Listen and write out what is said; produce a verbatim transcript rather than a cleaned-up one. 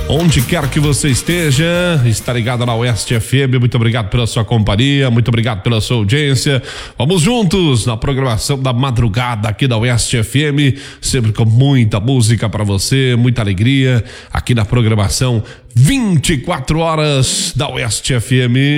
Onde quer que você esteja, está ligado na Oeste F M, muito obrigado pela sua companhia, muito obrigado pela sua audiência. Vamos juntos na programação da madrugada aqui da Oeste F M, sempre com muita música para você, muita alegria aqui na programação vinte e quatro horas da Oeste F M.